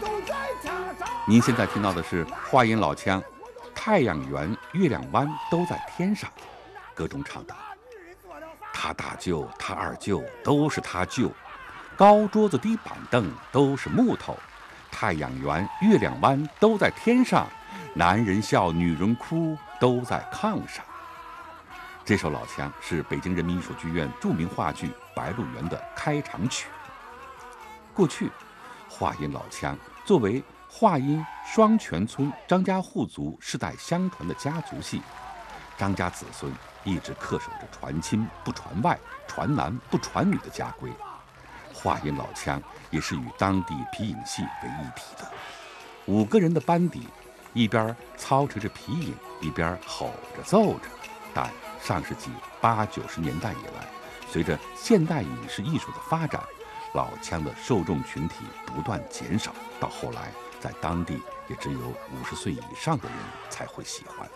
您现在听到的是话音老腔，太阳圆、月亮弯都在天上，歌中唱道：他大舅、他二舅都是他舅，高桌子低板凳都是木头，太阳圆、月亮弯都在天上，男人笑，女人哭，都在炕上。这首老腔是北京人民艺术剧院著名话剧《白鹿原》的开场曲。过去，话音老腔作为话音双泉村张家户族世代相传的家族戏，张家子孙一直恪守着传亲不传外、传男不传女的家规。话音老腔也是与当地皮影戏为一体的。5个人的班底，一边操持着皮影，一边吼着奏着。但上世纪80、90年代以来，随着现代影视艺术的发展，老腔的受众群体不断减少，到后来在当地也只有50岁以上的人才会喜欢。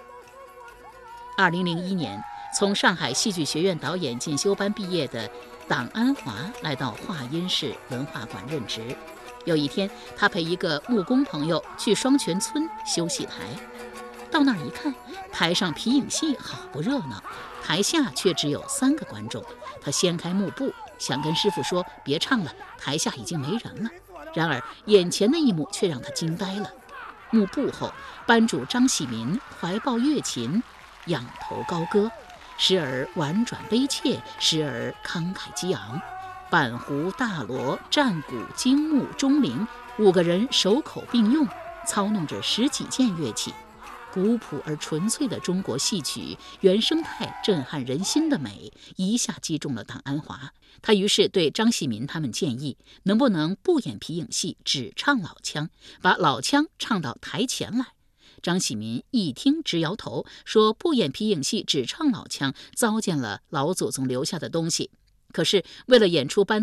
2001年，从上海戏剧学院导演进修班毕业的党安华来到华阴市文化馆任职。有一天，他陪一个木工朋友去双泉村修戏台。到那儿一看，台上皮影戏好不热闹，台下却只有3个观众。他掀开幕布，想跟师傅说别唱了，台下已经没人了。然而眼前的一幕却让他惊呆了。幕布后，班主张喜民怀抱乐琴，仰头高歌，时而婉转悲切，时而慷慨激昂。板胡、大锣、战鼓、京木、钟铃，5个人手口并用，操弄着10几件乐器。古朴而纯粹的中国戏曲原生态震撼人心的美一下击中了党安华。他于是对张喜民他们建议，能不能不演皮影戏，只唱老腔，把老腔唱到台前来。张喜民一听直摇头，说不演皮影戏，只唱老腔，糟践了老祖宗留下的东西。可是为了演出班